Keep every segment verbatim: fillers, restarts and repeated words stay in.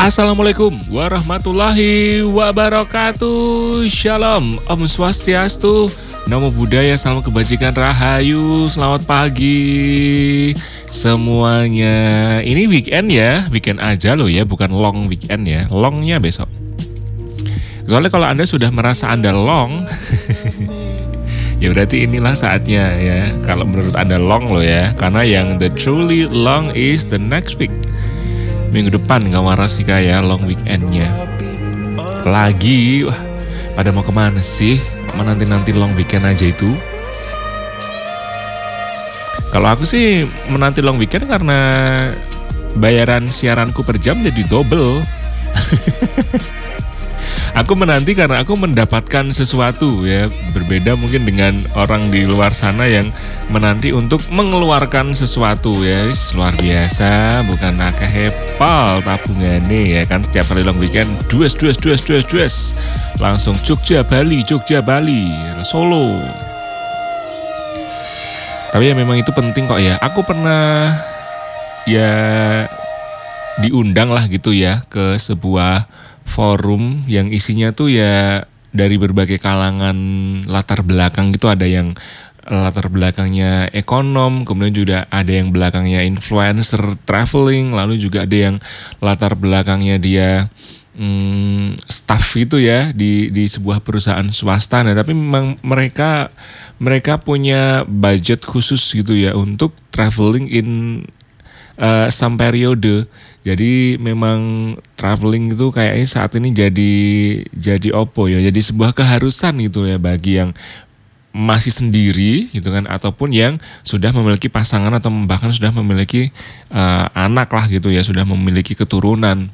Assalamualaikum warahmatullahi wabarakatuh. Shalom, Om Swastiastu, Namo Buddhaya, salam kebajikan rahayu. Selamat pagi semuanya. Ini weekend ya, weekend aja loh ya, bukan long weekend ya. Longnya besok. Soalnya kalau Anda sudah merasa Anda long ya berarti inilah saatnya ya. Kalau menurut Anda long loh ya. Karena yang the truly long is the next week. Minggu depan gak waras sih kayak long weekendnya lagi. Wah, pada mau kemana sih? Menanti-nanti long weekend aja itu. Kalau aku sih menanti long weekend karena bayaran siaranku per jam jadi double. Aku menanti karena aku mendapatkan sesuatu ya. Berbeda mungkin dengan orang di luar sana yang menanti untuk mengeluarkan sesuatu ya. Luar biasa, bukan akeh hepal tabungannya ya kan. Setiap kali long weekend dues dues dues dues dues langsung Jogja Bali, Jogja Bali, Solo. Tapi ya memang itu penting kok ya. Aku pernah ya diundang lah gitu ya ke sebuah forum yang isinya tuh ya dari berbagai kalangan latar belakang gitu. Ada yang latar belakangnya ekonom, kemudian juga ada yang belakangnya influencer traveling, lalu juga ada yang latar belakangnya dia hmm, staff gitu ya di di sebuah perusahaan swasta. Nah, tapi memang mereka mereka punya budget khusus gitu ya untuk traveling in uh, some periode. Jadi memang traveling itu kayaknya saat ini jadi jadi opo ya, jadi sebuah keharusan gitu ya bagi yang masih sendiri gitu kan, ataupun yang sudah memiliki pasangan atau bahkan sudah memiliki uh, anak lah gitu ya, sudah memiliki keturunan.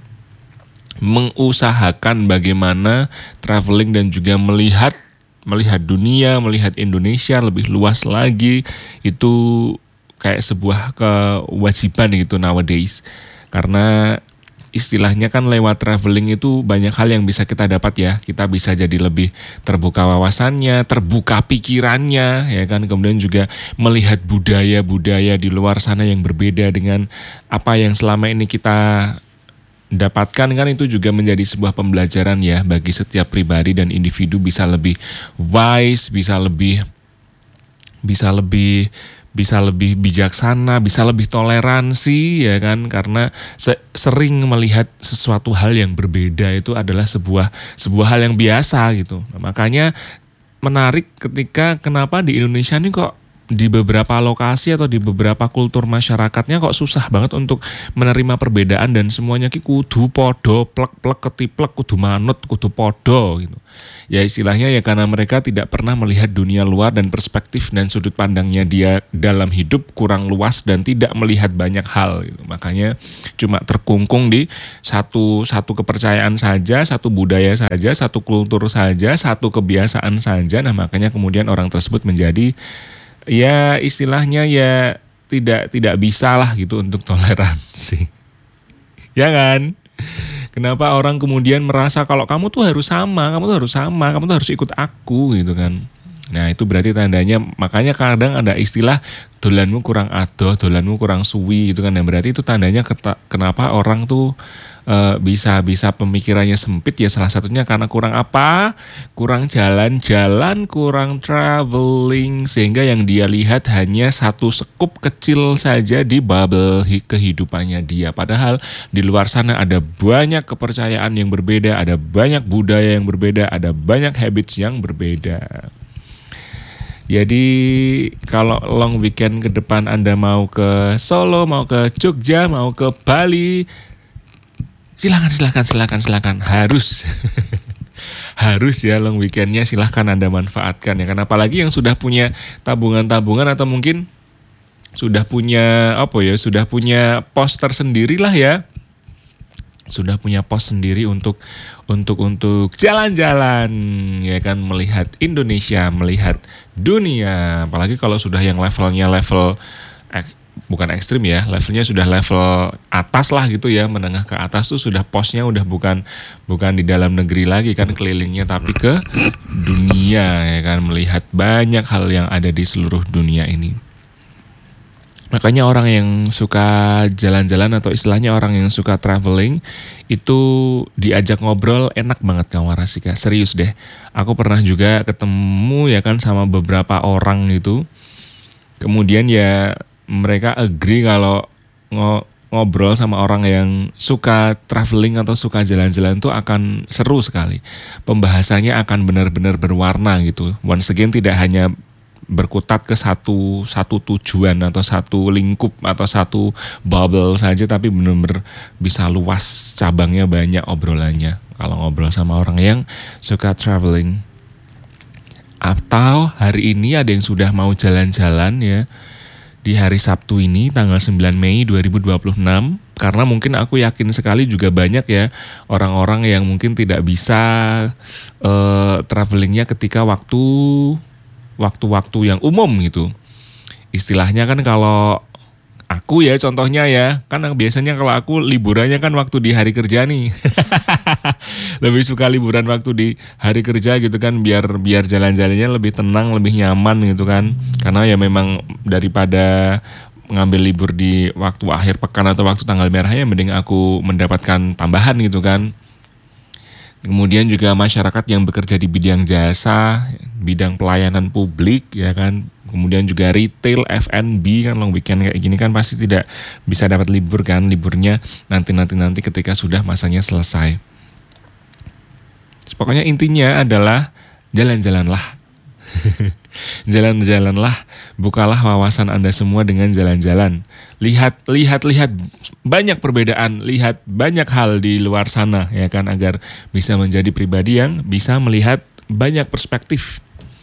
Mengusahakan bagaimana traveling dan juga melihat melihat dunia, melihat Indonesia lebih luas lagi, itu kayak sebuah kewajiban gitu nowadays. Karena istilahnya kan lewat traveling itu banyak hal yang bisa kita dapat ya. Kita bisa jadi lebih terbuka wawasannya, terbuka pikirannya ya kan. Kemudian juga melihat budaya-budaya di luar sana yang berbeda dengan apa yang selama ini kita dapatkan kan. Itu juga menjadi sebuah pembelajaran ya bagi setiap pribadi dan individu, bisa lebih wise, bisa lebih bisa lebih bisa lebih bijaksana, bisa lebih toleransi ya kan, karena se- sering melihat sesuatu hal yang berbeda itu adalah sebuah sebuah hal yang biasa gitu. Nah, makanya menarik ketika kenapa di Indonesia ini kok di beberapa lokasi atau di beberapa kultur masyarakatnya kok susah banget untuk menerima perbedaan dan semuanya ki kudu podo, plek-plek ketiplek, kudu manut, kudu podo gitu. Ya istilahnya ya karena mereka tidak pernah melihat dunia luar dan perspektif dan sudut pandangnya dia dalam hidup kurang luas dan tidak melihat banyak hal gitu. Makanya cuma terkungkung di satu satu kepercayaan saja, satu budaya saja, satu kultur saja, satu kebiasaan saja. Nah, makanya kemudian orang tersebut menjadi ya istilahnya ya tidak tidak bisa lah gitu untuk toleransi. Ya kan? Kenapa orang kemudian merasa kalau kamu tuh harus sama, kamu tuh harus sama, kamu tuh harus ikut aku gitu kan. Nah, itu berarti tandanya, makanya kadang ada istilah dolanmu kurang adoh, dolanmu kurang suwi gitu kan. Nah, berarti itu tandanya keta, kenapa orang tuh Uh, bisa bisa pemikirannya sempit ya, salah satunya karena kurang apa? Kurang jalan-jalan, kurang traveling, sehingga yang dia lihat hanya satu sekup kecil saja di bubble kehidupannya dia. Padahal di luar sana ada banyak kepercayaan yang berbeda, ada banyak budaya yang berbeda, ada banyak habits yang berbeda. Jadi kalau long weekend ke depan Anda mau ke Solo, mau ke Jogja, mau ke Bali, Silakan, silakan, silakan, silakan. Harus, harus ya long weekendnya silakan Anda manfaatkan ya. Karena apalagi yang sudah punya tabungan-tabungan atau mungkin sudah punya apa ya, sudah punya pos tersendiri lah ya, sudah punya pos sendiri untuk untuk untuk jalan-jalan ya kan, melihat Indonesia, melihat dunia. Apalagi kalau sudah yang levelnya level bukan ekstrim ya, levelnya sudah level atas lah gitu ya, menengah ke atas tuh sudah posnya udah bukan bukan di dalam negeri lagi kan kelilingnya, tapi ke dunia ya kan, melihat banyak hal yang ada di seluruh dunia ini. Makanya orang yang suka jalan-jalan atau istilahnya orang yang suka traveling itu diajak ngobrol enak banget Kang Warasika. Serius deh. Aku pernah juga ketemu ya kan sama beberapa orang itu. Kemudian ya mereka agree kalau ngo- ngobrol sama orang yang suka traveling atau suka jalan-jalan tuh akan seru sekali. Pembahasannya akan benar-benar berwarna gitu. Once again tidak hanya berkutat ke satu satu tujuan atau satu lingkup atau satu bubble saja, tapi benar-benar bisa luas, cabangnya banyak obrolannya kalau ngobrol sama orang yang suka traveling. Atau hari ini ada yang sudah mau jalan-jalan ya di hari Sabtu ini tanggal sembilan Mei dua ribu dua puluh enam, karena mungkin aku yakin sekali juga banyak ya orang-orang yang mungkin tidak bisa uh, travelingnya ketika waktu waktu-waktu yang umum gitu. Istilahnya kan kalau aku ya contohnya ya, kan biasanya kalau aku liburannya kan waktu di hari kerja nih. Lebih suka liburan waktu di hari kerja gitu kan, biar biar jalan-jalannya lebih tenang, lebih nyaman gitu kan. Karena ya memang daripada ngambil libur di waktu akhir pekan atau waktu tanggal merahnya, mending aku mendapatkan tambahan gitu kan. Kemudian juga masyarakat yang bekerja di bidang jasa, bidang pelayanan publik ya kan. Kemudian juga retail, F and B kan long weekend kayak gini kan pasti tidak bisa dapat libur kan. Liburnya nanti-nanti-nanti ketika sudah masanya selesai. Pokoknya intinya adalah jalan-jalanlah. Jalan-jalanlah, bukalah wawasan Anda semua dengan jalan-jalan. Lihat, lihat, lihat banyak perbedaan, lihat banyak hal di luar sana ya kan, agar bisa menjadi pribadi yang bisa melihat banyak perspektif.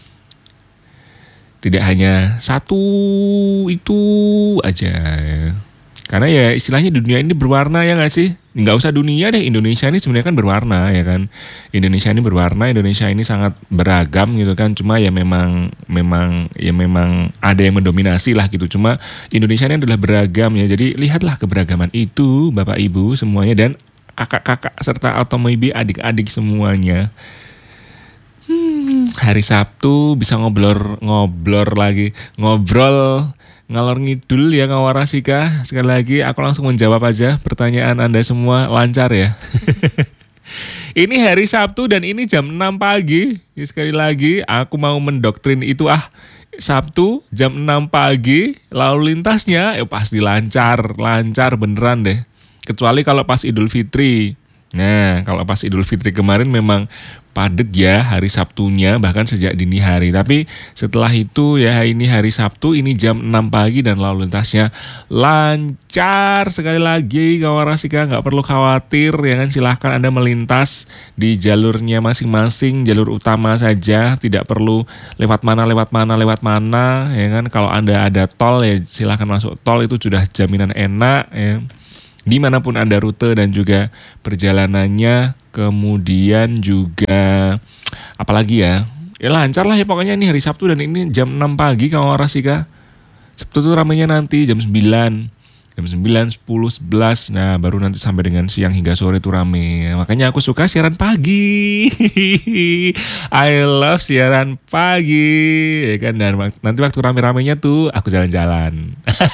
Tidak hanya satu itu aja. Karena ya istilahnya dunia ini berwarna ya nggak sih? Nggak usah dunia deh, Indonesia ini sebenarnya kan berwarna ya kan. Indonesia ini berwarna, Indonesia ini sangat beragam gitu kan. Cuma ya memang memang ya memang ada yang mendominasi lah gitu. Cuma Indonesia ini adalah beragam ya. Jadi lihatlah keberagaman itu Bapak Ibu semuanya, dan kakak-kakak serta atau maybe adik-adik semuanya. Hmm, hari Sabtu bisa ngobrol ngobrol lagi, ngobrol ngalor ngidul ya Kang Warasika. Sekali lagi aku langsung menjawab aja pertanyaan Anda semua, lancar ya. Ini hari Sabtu dan ini jam enam pagi. Ya, sekali lagi aku mau mendoktrin itu ah. Sabtu jam enam pagi lalu lintasnya ya pasti lancar, lancar beneran deh. Kecuali kalau pas Idul Fitri. Nah, kalau pas Idul Fitri kemarin memang padet ya hari Sabtunya, bahkan sejak dini hari. Tapi setelah itu ya ini hari Sabtu, ini jam enam pagi dan lalu lintasnya lancar. Sekali lagi Kang Warasika nggak perlu khawatir ya kan, silahkan Anda melintas di jalurnya masing-masing, jalur utama saja, tidak perlu lewat mana lewat mana lewat mana ya kan. Kalau Anda ada tol ya silahkan masuk tol, itu sudah jaminan enak ya. Dimanapun Anda rute dan juga perjalanannya, kemudian juga apalagi ya, ya lancar lah ya pokoknya ini hari Sabtu dan ini jam enam pagi Kang Warasika. Sabtu tuh ramenya nanti jam sembilan, jam sembilan, sepuluh, sebelas, nah baru nanti sampai dengan siang hingga sore itu rame. Makanya aku suka siaran pagi. I love siaran pagi ya kan, dan nanti waktu rame-ramenya tuh aku jalan-jalan.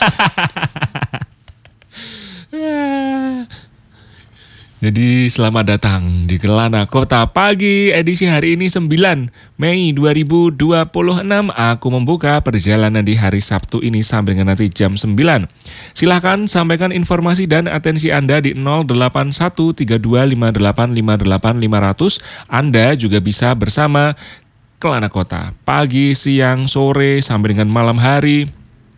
Jadi selamat datang di Kelana Kota Pagi edisi hari ini sembilan Mei dua ribu dua puluh enam. Aku membuka perjalanan di hari Sabtu ini sampai dengan nanti jam sembilan. Silahkan sampaikan informasi dan atensi Anda di nol delapan satu tiga dua lima delapan lima delapan lima nol nol. Anda juga bisa bersama Kelana Kota pagi, siang, sore sampai dengan malam hari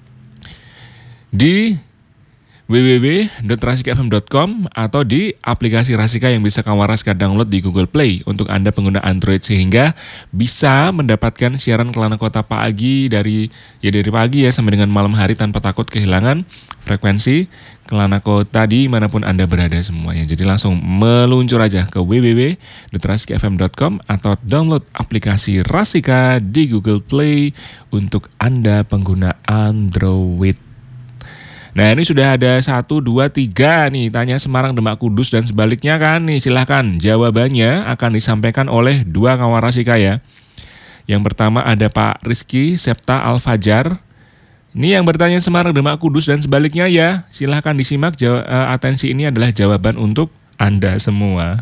di w w w dot rasika f m dot com atau di aplikasi Rasika yang bisa Kang Warasika download di Google Play untuk Anda pengguna Android, sehingga bisa mendapatkan siaran Kelana Kota pagi dari ya dari pagi ya sampai dengan malam hari tanpa takut kehilangan frekuensi Kelana Kota dimanapun Anda berada semuanya. Jadi langsung meluncur aja ke w w w dot rasika f m dot com atau download aplikasi Rasika di Google Play untuk Anda pengguna Android. Nah ini sudah ada satu, dua, tiga nih tanya Semarang, Demak, Kudus dan sebaliknya kan nih, silahkan jawabannya akan disampaikan oleh dua Kang Warasika ya. Yang pertama ada Pak Rizky Septa Al-Fajar, Ini yang bertanya Semarang, Demak, Kudus dan sebaliknya ya. Silahkan disimak. Jawa, uh, atensi ini adalah jawaban untuk Anda semua.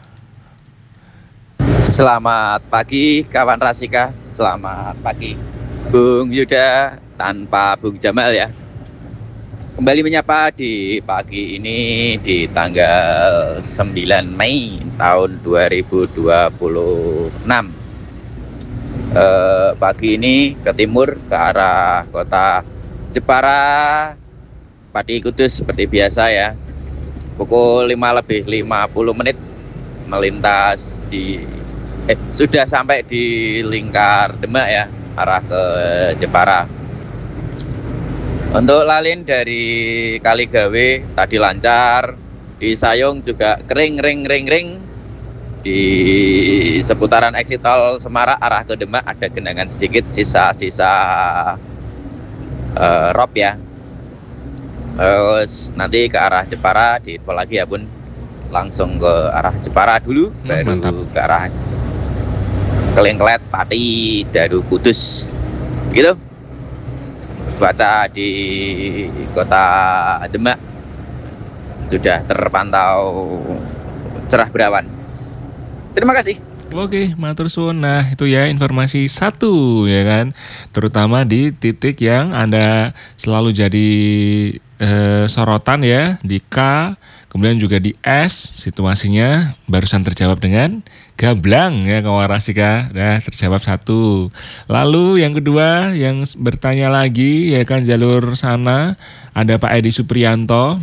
Selamat pagi kawan Rasika. Selamat pagi Bung Yuda tanpa Bung Jamal ya. Kembali menyapa di pagi ini di tanggal sembilan Mei tahun dua ribu dua puluh enam. Eh, pagi ini ke timur ke arah kota Jepara, Pati Kudus seperti biasa ya. Pukul lima lebih lima puluh menit melintas di eh sudah sampai di Lingkar Demak ya, arah ke Jepara. Untuk lalin dari Kaligawe tadi lancar, di Sayung juga kering ring ring ring. Di seputaran exit tol Semarang arah ke Demak ada genangan sedikit, sisa-sisa uh, rob ya. Terus nanti ke arah Jepara di info lagi ya Bun. Langsung ke arah Jepara dulu, hmm, baru mantap. Ke arah Kelengklet, Pati, Daru, Kudus. Gitu. Cuaca di kota Demak sudah terpantau cerah berawan. Terima kasih. Oke, matur suwun. Nah, itu ya informasi satu ya kan. Terutama di titik yang Anda selalu jadi eh, sorotan ya, di K, kemudian juga di S, situasinya barusan terjawab dengan gamblang ya kawan Rasika. Nah, terjawab satu. Lalu yang kedua yang bertanya lagi ya kan, jalur sana ada Pak Edi Supriyanto.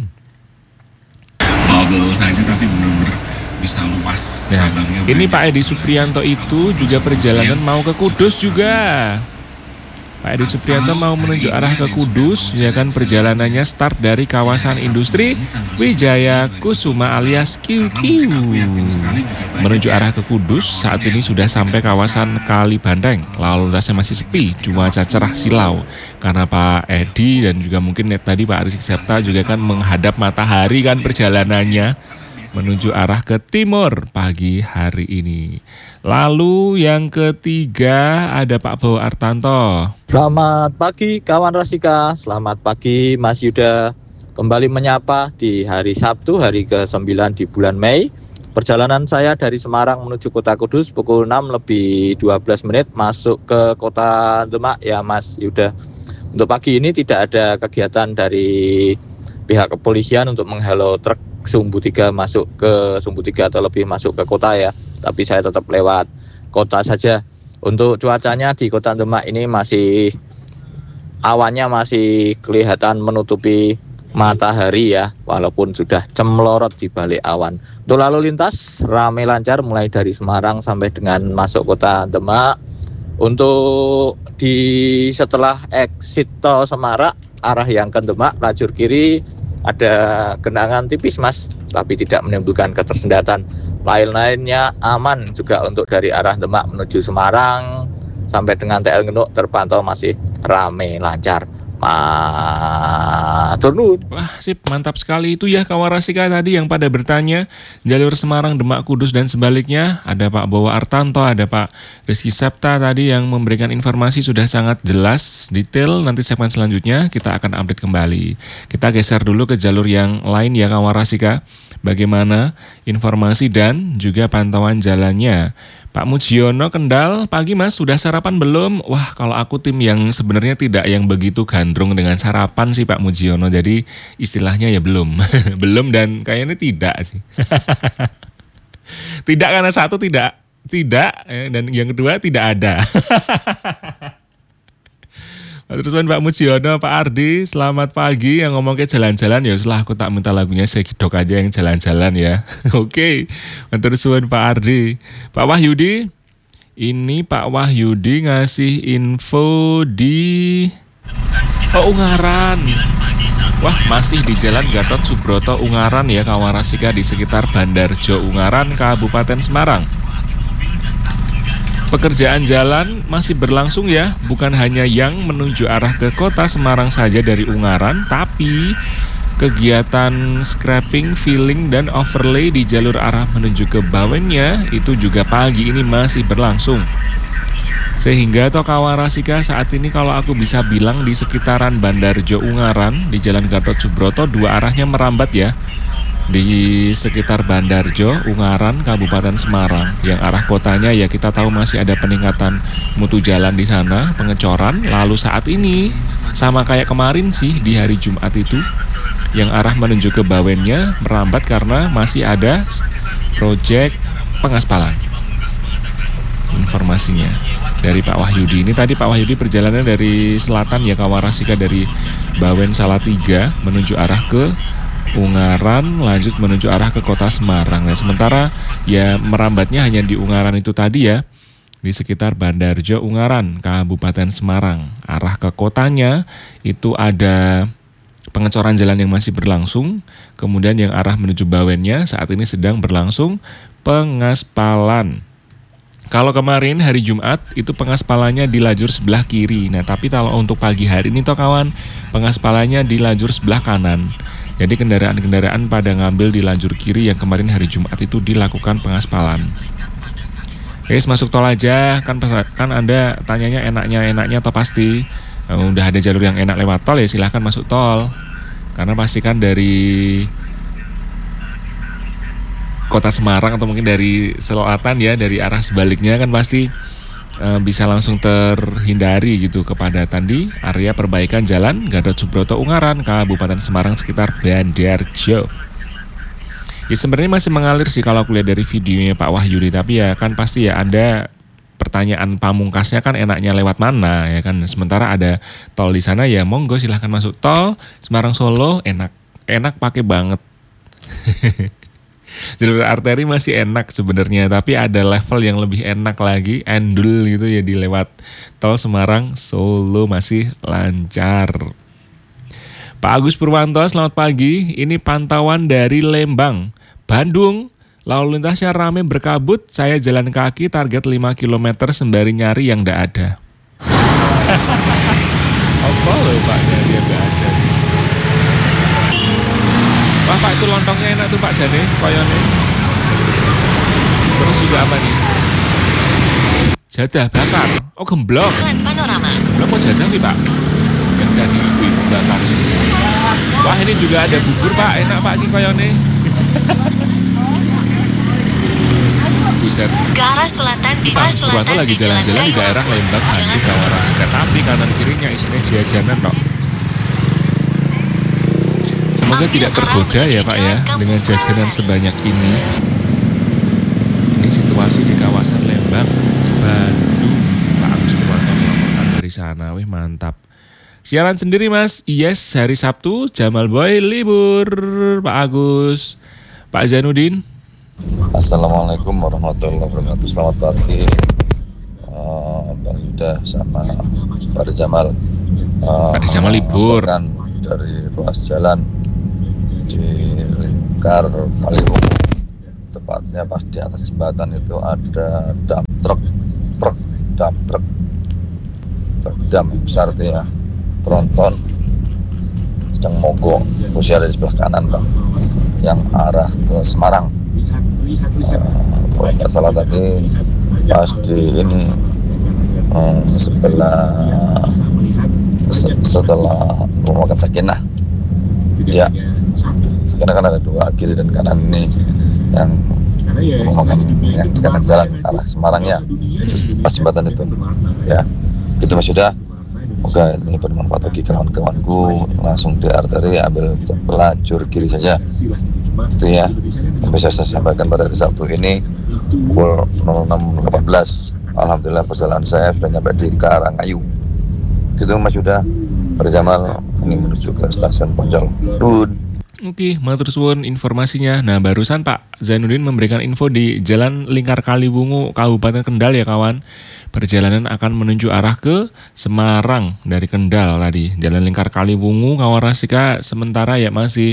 Bagus saja tapi benar-benar bisa luas ya. Ini Pak Edi Supriyanto itu juga perjalanan mau ke Kudus juga. Pak Edi Supriyanto mau menuju arah ke Kudus, ya kan, perjalanannya start dari kawasan industri Wijaya Kusuma alias Q Q menuju arah ke Kudus. Saat ini sudah sampai kawasan Kali Bandeng, lalu lintasnya masih sepi, cuaca cerah silau karena Pak Edi dan juga mungkin net tadi Pak Rizky Septa juga kan menghadap matahari kan perjalanannya menuju arah ke timur pagi hari ini. Lalu yang ketiga ada Pak Bowo Artanto. Selamat pagi kawan Rasika, selamat pagi Mas Yuda. Kembali menyapa di hari Sabtu, hari ke sembilan di bulan Mei. Perjalanan saya dari Semarang menuju kota Kudus pukul enam lebih dua belas menit masuk ke kota Demak ya Mas Yuda. Untuk pagi ini tidak ada kegiatan dari pihak kepolisian untuk menghalau truk Sumbu tiga masuk ke Sumbu tiga atau lebih masuk ke kota ya. Tapi saya tetap lewat kota saja. Untuk cuacanya di kota Demak ini masih awannya masih kelihatan menutupi matahari ya, walaupun sudah cemlorot di balik awan. Untuk lalu lintas ramai lancar mulai dari Semarang sampai dengan masuk kota Demak. Untuk di setelah exit tol Semarang arah yang ke Demak lajur kiri ada genangan tipis Mas, tapi tidak menimbulkan ketersendatan. Lain-lainnya aman juga untuk dari arah Demak menuju Semarang sampai dengan T L Genuk terpantau masih ramai lancar. Matur nuwun. Wah, sip, mantap sekali itu ya kawan Rasika tadi yang pada bertanya jalur Semarang, Demak, Kudus dan sebaliknya. Ada Pak Bowo Artanto, ada Pak Rizky Septa tadi yang memberikan informasi sudah sangat jelas, detail. Nanti segmen selanjutnya kita akan update kembali. Kita geser dulu ke jalur yang lain ya kawan Rasika. Bagaimana informasi dan juga pantauan jalannya. Pak Mujiono Kendal, pagi Mas, sudah sarapan belum? Wah, kalau aku tim yang sebenarnya tidak yang begitu gandrung dengan sarapan sih Pak Mujiono. Jadi istilahnya ya belum. Belum dan kayaknya tidak sih. Tidak karena satu tidak, tidak dan yang kedua tidak ada. Terus Pak Mujiono, Pak Ardi, selamat pagi. Yang ngomong ke jalan-jalan ya setelah aku tak minta lagunya Segidok aja yang jalan-jalan ya. Oke, terus Pak Ardi. Pak Wahyudi, ini Pak Wahyudi ngasih info di oh, Ungaran. Wah, masih di Jalan Gatot Subroto Ungaran ya kawan Rasika di sekitar Bandarjo Ungaran, Kabupaten Semarang. Pekerjaan jalan masih berlangsung ya, bukan hanya yang menuju arah ke kota Semarang saja dari Ungaran, tapi kegiatan scrapping, filling, dan overlay di jalur arah menuju ke Bawennya itu juga pagi ini masih berlangsung. Sehingga toh Kawarasika saat ini kalau aku bisa bilang di sekitaran Bandarjo Ungaran di Jalan Gatot Subroto dua arahnya merambat ya. Di sekitar Bandarjo Ungaran Kabupaten Semarang, yang arah kotanya ya kita tahu masih ada peningkatan mutu jalan di sana, pengecoran. Lalu saat ini sama kayak kemarin sih di hari Jumat itu, yang arah menuju ke Bawennya merambat karena masih ada proyek pengaspalan. Informasinya dari Pak Wahyudi. Ini tadi Pak Wahyudi perjalanan dari selatan ya, Kawarasika dari Bawen Salatiga menuju arah ke Ungaran, lanjut menuju arah ke kota Semarang. Nah, sementara ya merambatnya hanya di Ungaran itu tadi ya, di sekitar Bandarjo Ungaran, Kabupaten Semarang. Arah ke kotanya itu ada pengecoran jalan yang masih berlangsung. Kemudian yang arah menuju Bawennya saat ini sedang berlangsung pengaspalan. Kalau kemarin hari Jumat itu pengaspalannya di lajur sebelah kiri. Nah, tapi kalau untuk pagi hari ini toh kawan, pengaspalannya di lajur sebelah kanan. Jadi kendaraan-kendaraan pada ngambil di lajur kiri yang kemarin hari Jumat itu dilakukan pengaspalan. Guys, masuk tol aja, kan kan Anda tanyanya enaknya enaknya atau pasti uh, udah ada jalur yang enak lewat tol ya silahkan masuk tol. Karena pastikan dari kota Semarang atau mungkin dari selatan ya, dari arah sebaliknya kan pasti e, bisa langsung terhindari gitu kepadatan di area perbaikan Jalan Gatot Subroto Ungaran, Kabupaten Semarang sekitar Bandarjo. Ya sebenarnya masih mengalir sih kalau aku lihat dari videonya Pak Wahyudi, tapi ya kan pasti ya Anda pertanyaan pamungkasnya kan enaknya lewat mana ya kan. Sementara ada tol di sana ya monggo silahkan masuk tol Semarang Solo, enak enak pakai banget. Jalur arteri masih enak sebenarnya, tapi ada level yang lebih enak lagi, endul gitu ya di lewat tol Semarang Solo masih lancar. Pak Agus Purwanto, selamat pagi. Ini pantauan dari Lembang, Bandung. Lalu lintasnya ramai berkabut, saya jalan kaki target lima kilometer sembari nyari yang ndak ada. Apa loh Pak nyari yang ndak ada? Wah Pak, itu lontongnya enak tuh Pak Jane, koyone. Terus juga apa nih? Jadah bakar. Oh gemblong. Gemblong kok jadah nih Pak? Yang tadi ibu-ibu bakar. Wah ini juga ada bubur Pak, enak Pak ini koyone. Buset. Ke arah selatan di arah selatan lagi jalan-jalan di daerah Lembang, Bandung, Kawarasika, tapi kanan kirinya isinya jajanan Pak. Semoga tidak tergoda ya Pak ya dengan jajanan sebanyak ini. Ini situasi di kawasan Lembang, Bandung. Pak Agus Purwanto melaporkan dari sana, wih mantap. Siaran sendiri Mas, yes hari Sabtu, Jamal Boy libur. Pak Agus, Pak Zainuddin. Assalamualaikum warahmatullahi wabarakatuh. Selamat pagi uh, Bang Yuda sama Pak Jamal. Uh, Pak Jamal libur. Dari ruas jalan di lingkar Kaliwungu, tepatnya pas di atas jembatan itu ada dump truck, truk, dump truck, truk dump besar itu ya, tronton, sedang mogok, posisi di sebelah kanan Bang, yang arah ke Semarang. Uh, kalau nggak salah tadi pas di ini um, sebelah setelah rumah makan Sakinah ya, karena kan ada dua kiri dan kanan ini yang rumah makan yang di kanan jalan arah Semarang ya, terus pas jembatan itu ya, gitu Mas Yuda. Semoga ini bermanfaat bagi kawan-kawanku. Langsung di arteri ambil lajur kiri saja gitu ya. Yang bisa saya sampaikan pada hari Sabtu ini pukul nol enam delapan belas, alhamdulillah perjalanan saya sudah nyampe di Karangayu gitu Mas Yuda. Berjamal ini menuju ke stasiun Poncol. Dun. Oke, matur suwun informasinya. Nah, barusan Pak Zainuddin memberikan info di Jalan Lingkar Kaliwungu, Kabupaten Kendal ya kawan. Perjalanan akan menuju arah ke Semarang dari Kendal tadi. Jalan Lingkar Kaliwungu, Kawarasika sementara ya masih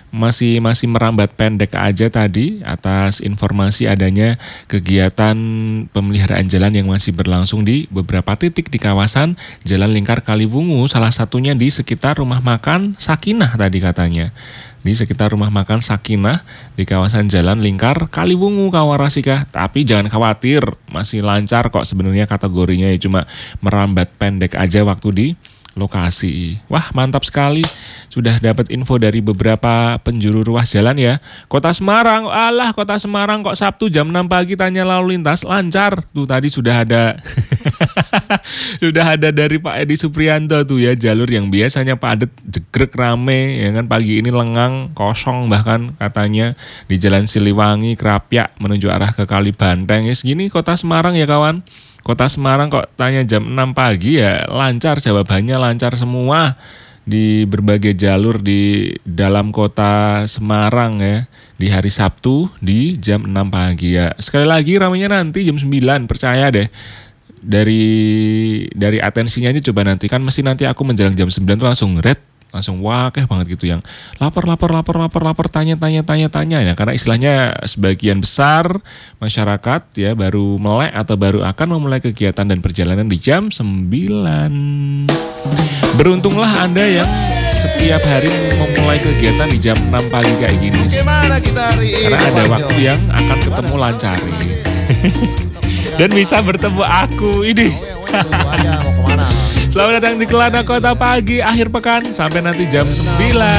masih masih merambat pendek aja tadi atas informasi adanya kegiatan pemeliharaan jalan yang masih berlangsung di beberapa titik di kawasan Jalan Lingkar Kaliwungu, salah satunya di sekitar rumah makan Sakinah tadi katanya. Di sekitar rumah makan Sakinah di kawasan Jalan Lingkar Kaliwungu, kawan Rasika. Tapi jangan khawatir, masih lancar kok sebenarnya kategorinya, ya cuma merambat pendek aja waktu di lokasi. Wah, mantap sekali. Sudah dapat info dari beberapa penjuru ruas jalan ya. Kota Semarang, alah Kota Semarang kok Sabtu jam enam pagi tanya lalu lintas lancar. Tuh tadi sudah ada sudah ada dari Pak Edi Supriyanto tuh ya, jalur yang biasanya padat jegrek rame ya kan, pagi ini lengang kosong bahkan katanya di Jalan Siliwangi Krapyak menuju arah ke Kalibanteng. Ya segini Kota Semarang ya kawan. Kota Semarang kok tanya jam enam pagi ya lancar, jawabannya lancar semua di berbagai jalur di dalam Kota Semarang ya di hari Sabtu di jam enam pagi ya. Sekali lagi ramainya nanti jam sembilan, percaya deh. Dari dari atensinya aja coba nanti kan mesti nanti aku menjelang jam sembilan tuh langsung red, langsung wakeh banget gitu yang lapor lapor lapor lapor lapor tanya tanya tanya tanya ya, karena istilahnya sebagian besar masyarakat ya baru melek atau baru akan memulai kegiatan dan perjalanan di jam sembilan. Beruntunglah Anda yang setiap hari memulai kegiatan di jam enam pagi kayak gini. Karena ada waktu yang akan ketemu lancar ini. Dan bisa bertemu aku ini. Selamat datang di Kelana Kota Pagi akhir pekan sampai nanti jam sembilan.